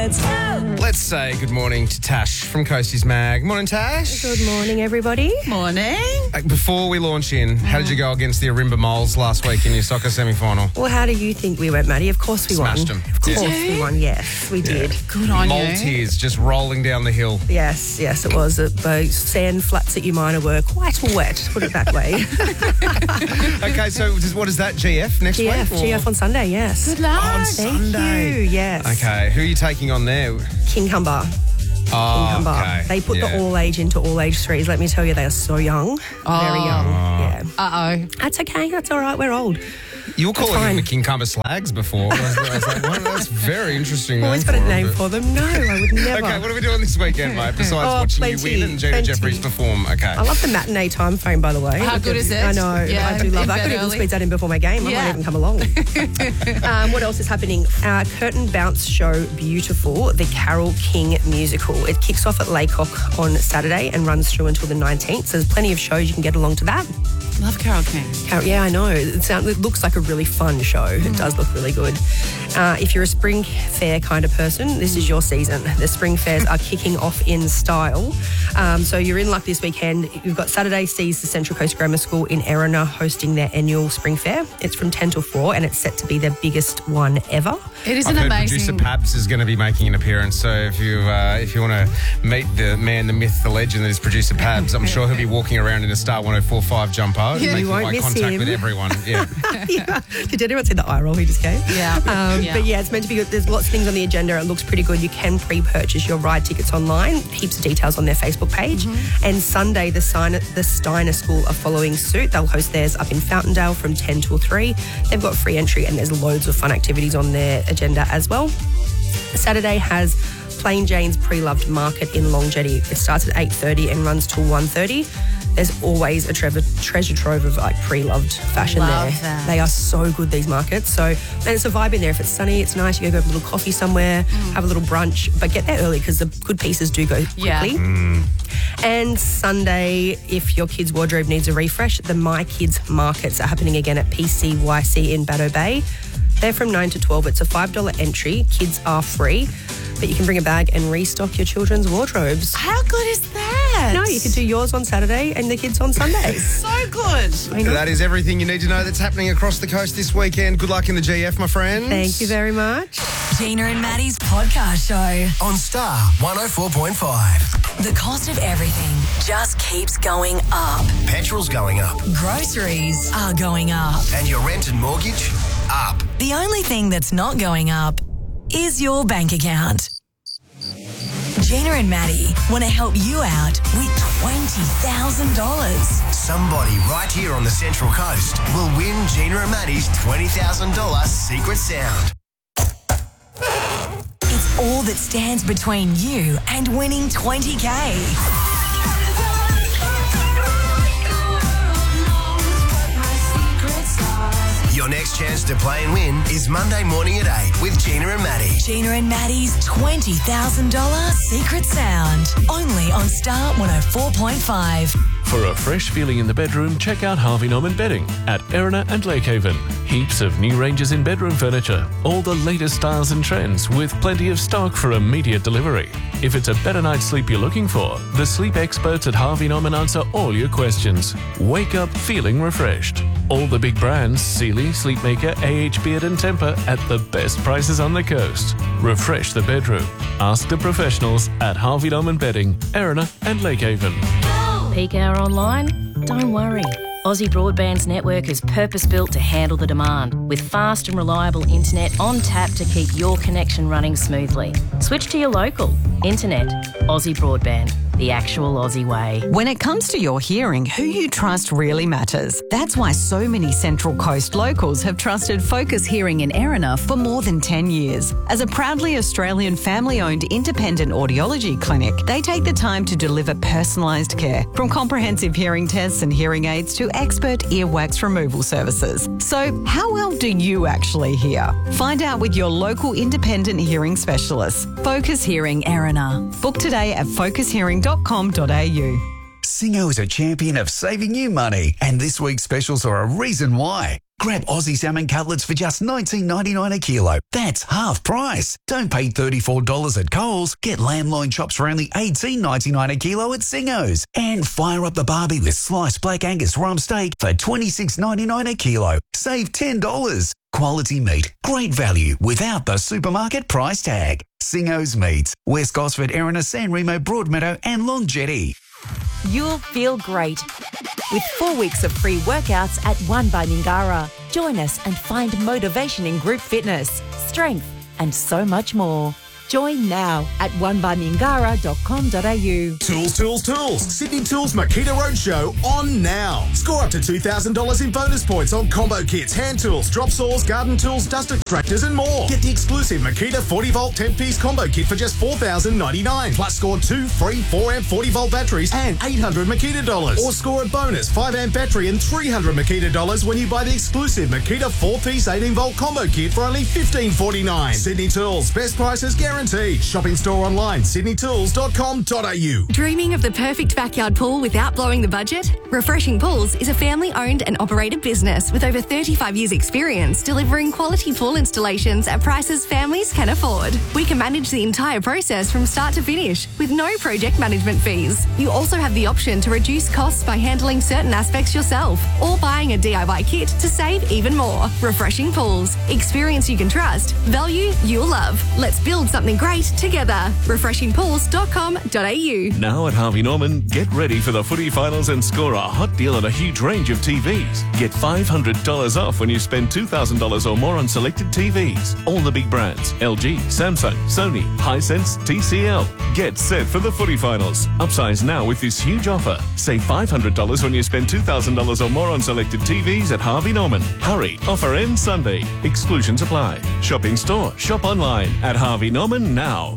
Let's go. Let's say good morning to Tash from Coasties Mag. Morning, Tash. Good morning, everybody. Morning. Before we launch in, how did you go against the Arimba Moles last week in your soccer semi-final? Well, how do you think we went, Maddie? Of course we Smashed won. them. Of course Yeah. we won, yes, we did. Good on Mole you. tears just rolling down the hill. Yes, it was. The sand flats at Umina were quite wet, put it that way. Okay, so what is that, GF next week? or- GF on Sunday, yes. Good luck. On Thank Sunday. you, yes. Okay, who are you taking on there? Kincumber. Oh, okay. They put Yeah. the all age into all age threes. Let me tell you, they are so young. Very young. Yeah. Uh-oh. That's okay. That's all right. We're old. You were calling them fine. the Kincumber Slags before. I was like, well, that's very interesting. Always got a name for them. No, I would never. Okay, what are we doing this weekend, mate? Besides watching you plenty, win and Gina plenty. Jeffries perform. Okay. I love the matinee time frame, by the way. How good is it? I know. Yeah, I do love in that. I bed could even early. squeeze that in before my game. I Yeah. might even come along. What else is happening? Curtain Bounce Show Beautiful, the Carole King musical. It kicks off at Laycock on Saturday and runs through until the 19th. So there's plenty of shows you can get along to that. Love Carole King. Yeah, I know. It looks like a really fun show. It does look really good. If you're a spring fair kind of person, this is your season. The spring fairs are kicking off in style. So you're in luck this weekend. You've got Saturday sees the Central Coast Grammar School in Erina hosting their annual spring fair. It's from 10 till 4 and it's set to be their biggest one ever. It is I've an heard amazing... producer Pabs is going to be making an appearance. So if you want to meet the man, the myth, the legend that is producer Pabs, I'm sure he'll be walking around in a Star 104.5 jumper, making You won't eye miss contact him. with everyone. Yeah. Yeah. Did anyone see the eye roll he just gave? Yeah. But yeah, it's meant to be good. There's lots of things on the agenda. It looks pretty good. You can pre-purchase your ride tickets online. Heaps of details on their Facebook page. And Sunday, the Steiner School are following suit. They'll host theirs up in Fountaindale from 10 till 3. They've got free entry and there's loads of fun activities on their agenda as well. Saturday has Plain Jane's Pre-Loved Market in Long Jetty. It starts at 8:30 and runs till 1:30. There's always a treasure trove of like pre-loved fashion Love there. that. They are so good, these markets. So, and it's a vibe in there. If it's sunny, it's nice. You go grab a little coffee somewhere, have a little brunch, but get there early because the good pieces do go quickly. Yeah. And Sunday, if your kids' wardrobe needs a refresh, the My Kids Markets are happening again at PCYC in Baddo Bay. They're from 9 to 12. It's a $5 entry. Kids are free, but you can bring a bag and restock your children's wardrobes. How good is that? No, you can do yours on Saturday and the kids on Sundays. So good. That is everything you need to know that's happening across the coast this weekend. Good luck in the GF, my friends. Thank you very much. Gina and Maddie's podcast show. On Star 104.5. The cost of everything just keeps going up. Petrol's going up. Groceries are going up. And your rent and mortgage? Up. The only thing that's not going up is your bank account. Gina and Maddie want to help you out with $20,000. Somebody right here on the Central Coast will win Gina and Maddie's $20,000 secret sound. It's all that stands between you and winning $20K. Your next chance to play and win is Monday morning at 8 with Gina and Maddie. Gina and Maddie's $20,000 secret sound. Only on Star 104.5. For a fresh feeling in the bedroom, check out Harvey Norman Bedding at Erina and Lakehaven. Heaps of new ranges in bedroom furniture, all the latest styles and trends with plenty of stock for immediate delivery. If it's a better night's sleep you're looking for, the sleep experts at Harvey Norman answer all your questions. Wake up feeling refreshed. All the big brands, Sealy, Sleepmaker, AH Beard and Temper at the best prices on the coast. Refresh the bedroom. Ask the professionals at Harvey Norman Bedding, Erina and Lakehaven. Peak hour online? Don't worry. Aussie Broadband's network is purpose-built to handle the demand, with fast and reliable internet on tap to keep your connection running smoothly. Switch to your local. Internet. Aussie Broadband. The actual Aussie way. When it comes to your hearing, who you trust really matters. That's why so many Central Coast locals have trusted Focus Hearing in Erina for more than 10 years. As a proudly Australian family-owned independent audiology clinic, they take the time to deliver personalised care, from comprehensive hearing tests and hearing aids to expert earwax removal services. So, how well do you actually hear? Find out with your local independent hearing specialist. Focus Hearing Erina. Book today at focushearing.com.au. Singo is a champion of saving you money, and this week's specials are a reason why. Grab Aussie salmon cutlets for just $19.99 a kilo. That's half price. Don't pay $34 at Coles. Get lamb loin chops for only $18.99 a kilo at Singo's. And fire up the barbie with sliced black Angus rump steak for $26.99 a kilo. Save $10. Quality meat, great value without the supermarket price tag. Singo's Meats, West Gosford, Erina, San Remo, Broadmeadow and Long Jetty. You'll feel great with 4 weeks of free workouts at One by Mingara. Join us and find motivation in group fitness, strength and so much more. Join now at onebymingara.com.au. Tools. Sydney Tools Makita Roadshow on now. Score up to $2,000 in bonus points on combo kits, hand tools, drop saws, garden tools, dust extractors and more. Get the exclusive Makita 40-volt 10-piece combo kit for just $4,099. Plus score 2 free 4-amp 40-volt batteries and $800 Makita dollars. Or score a bonus 5-amp battery and $300 Makita dollars when you buy the exclusive Makita 4-piece 18-volt combo kit for only $15.49. Sydney Tools, best prices guaranteed. Shopping store online, sydneytools.com.au. Dreaming of the perfect backyard pool without blowing the budget? Refreshing Pools is a family-owned and operated business with over 35 years' experience delivering quality pool installations at prices families can afford. We can manage the entire process from start to finish with no project management fees. You also have the option to reduce costs by handling certain aspects yourself or buying a DIY kit to save even more. Refreshing Pools. Experience you can trust. Value you'll love. Let's build something great together. Refreshingpools.com.au. Now at Harvey Norman, get ready for the footy finals and score a hot deal on a huge range of TVs. Get $500 off when you spend $2,000 or more on selected TVs. All the big brands, LG, Samsung, Sony, Hisense, TCL. Get set for the footy finals. Upsize now with this huge offer. Save $500 when you spend $2,000 or more on selected TVs at Harvey Norman. Hurry, offer ends Sunday. Exclusions apply. Shop in store, shop online at Harvey Norman now.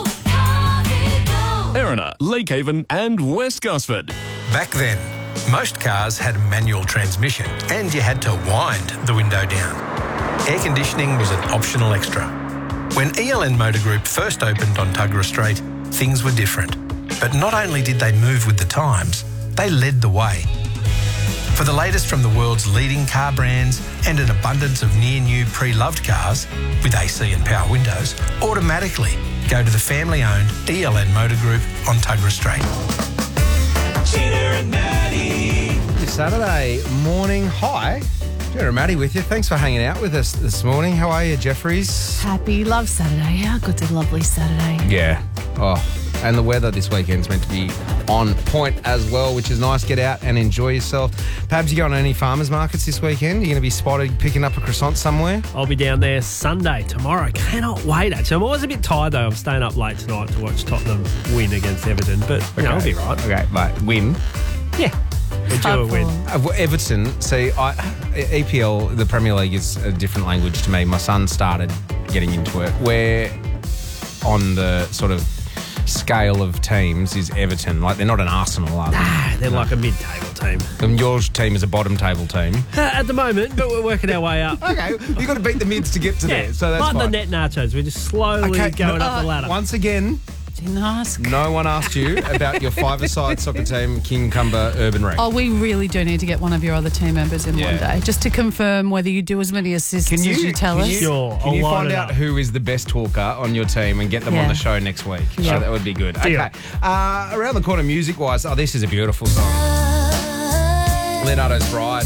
Erina, Lakehaven and West Gosford. Back then, most cars had a manual transmission and you had to wind the window down. Air conditioning was an optional extra. When ELN Motor Group first opened on Tuggerah Street, things were different. But not only did they move with the times, they led the way. For the latest from the world's leading car brands and an abundance of near-new pre-loved cars with AC and power windows, automatically go to the family-owned ELN Motor Group on Tuggerah Street. Gina and Maddie. Saturday morning. Hi, Gina and Maddie with you. Thanks for hanging out with us this morning. How are you, Jeffries? Happy Love Saturday. How good's a lovely Saturday? Yeah. Oh, and the weather this weekend's meant to be on point as well, which is nice. Get out and enjoy yourself. Pabs, you going to any farmers markets this weekend? You're going to be spotted picking up a croissant somewhere? I'll be down there Sunday, tomorrow. Cannot wait, actually. I'm always a bit tired, though. I'm staying up late tonight to watch Tottenham win against Everton, but I'll be right. Okay, mate. Win? Yeah. We'll do a win. Everton, see, EPL, the Premier League, is a different language to me. My son started getting into it. We're on the sort of scale of teams is Everton. Like, they're not an Arsenal, are they? Nah, they're like a mid-table team. And your team is a bottom-table team? At the moment, but we're working our way up. Okay, you've got to beat the mids to get to there, so that's like fine. the net nachos. We're just slowly going up the ladder. Once again, Didn't ask. no one asked you about your five-a-side soccer team, King Cumber Urban Rec. Oh, we really do need to get one of your other team members in one day, just to confirm whether you do as many assists as you tell us. Sure. Can you find out who is the best talker on your team and get them on the show next week? Yeah. So that would be good. Okay. Around the corner music-wise, this is a beautiful song. Leonardo's Bride.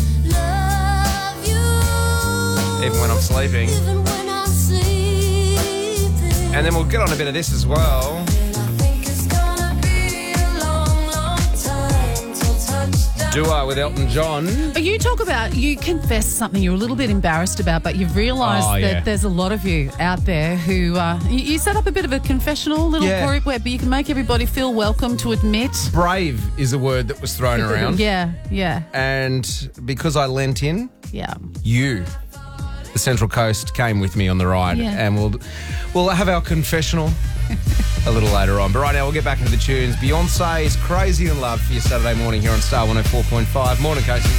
Even when I'm sleeping. And then we'll get on a bit of this as well. Dua with Elton John. You talk about, you confess something you're a little bit embarrassed about, but you've realised that there's a lot of you out there who, you set up a bit of a confessional little group where you can make everybody feel welcome to admit. Brave is a word that was thrown around. Yeah. And because I lent in, you, the Central Coast, came with me on the ride. Yeah. And we'll have our confessional a little later on. But right now, we'll get back into the tunes. Beyonce is Crazy in Love for your Saturday morning here on Star 104.5. Morning, Casey.